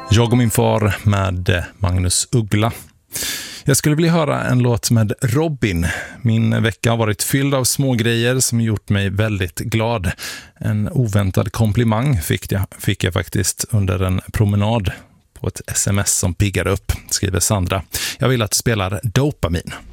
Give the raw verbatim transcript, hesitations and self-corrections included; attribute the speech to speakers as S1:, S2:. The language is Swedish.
S1: Jag och min far med Magnus Uggla. Jag skulle vilja höra en låt med Robin. Min vecka har varit fylld av små grejer som gjort mig väldigt glad. En oväntad komplimang fick jag, fick jag faktiskt under en promenad på ett sms som piggar upp, skriver Sandra. Jag vill att du spelar Dopamin.